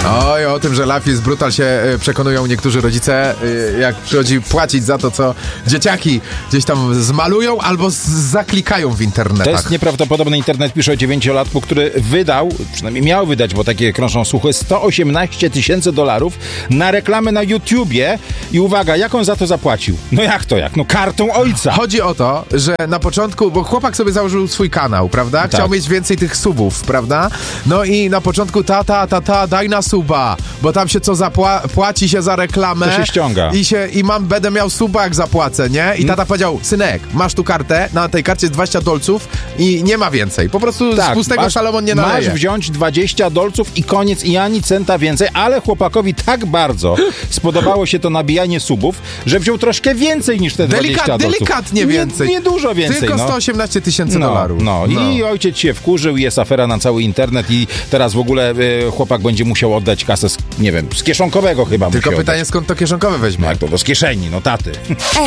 Oj, o tym, że Life is Brutal się przekonują niektórzy rodzice, jak przychodzi płacić za to, co dzieciaki gdzieś tam zmalują albo zaklikają w internetach. To jest nieprawdopodobny. Internet pisze o 9-latku, który wydał, przynajmniej miał wydać, bo takie krążą słuchy, $118 tysięcy na reklamę na YouTubie i uwaga, jak on za to zapłacił? No jak to jak? No kartą ojca. Chodzi o to, że na początku, bo chłopak sobie założył swój kanał, prawda? Chciał Tak. mieć więcej tych subów, prawda? No i na początku tata, daj na suba, bo tam się co płaci się za reklamę. To się ściąga. Będę miał suba, jak zapłacę, nie? I tata powiedział, synek, masz tu kartę, na tej karcie jest $20 i nie ma więcej. Po prostu z pustego Salomon nie naleje. Masz wziąć $20 i koniec, i ani centa więcej, ale chłopakowi tak bardzo spodobało się to nabijanie subów, że wziął troszkę więcej niż te $20. Delikatnie więcej. Nie dużo więcej. Tylko $118 tysięcy. No. I ojciec się wkurzył, jest afera na cały internet i teraz w ogóle chłopak będzie musiał oddać kasę z kieszonkowego chyba. Tylko pytanie, skąd to kieszonkowe weźmie? Jak to z kieszeni, taty.